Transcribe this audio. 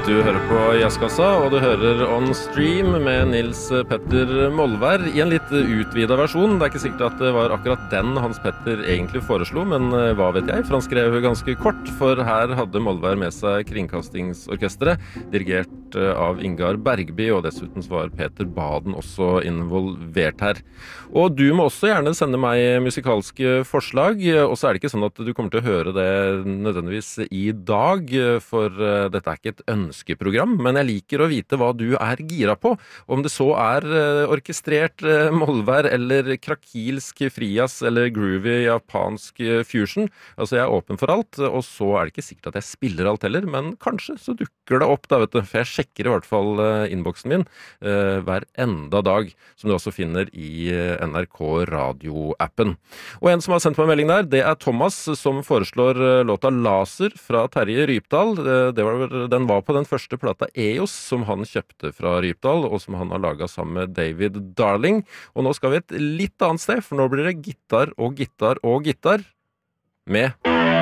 Du hører på Jazzkassa, og du hører On Stream med Nils Petter Molvær i en litt utvidet versjon. Det er ikke sikkert at det var akkurat den Hans Petter egentlig foreslo, men hva vet jeg, for han skrev ganske kort, for her hadde Molvær med seg Kringkastingsorkestret, dirigert av Ingar Bergby, og dessuten så var Peter Baden også involvert her. Og du må også gjerne sende meg musikalske forslag, og så er det ikke sånn at du kommer til å høre det nødvendigvis i dag, for dette er ikke et ønskeprogram, men jeg liker å vite hva du er gira på. Om det så er orkestrert Molvær, eller krakilsk frias, eller groovy japansk fusion. Altså jeg er åpen for alt, og så er det ikke sikkert at jeg spiller alt heller, men kanskje så dukker det opp da, vet du. For jeg sjekker i hvert fall innboksen min hver enda dag, som du også finner i NRK Radio-appen. Og en som har sendt meg en melding der, det er Thomas, som foreslår låta Laser fra Terje Rypdal. Den var på den første plata EOS, som han kjøpte fra Rypdal, og som han har laget sammen med David Darling. Og nå skal vi et litt annet sted, for nå blir det gitar og gitar og gitar med